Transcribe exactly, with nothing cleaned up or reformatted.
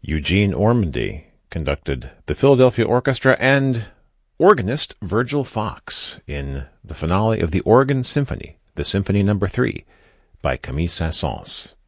Eugene Ormandy conducted the Philadelphia Orchestra and organist Virgil Fox in the finale of the Organ Symphony, the Symphony Number Three, by Camille Saint-Saëns.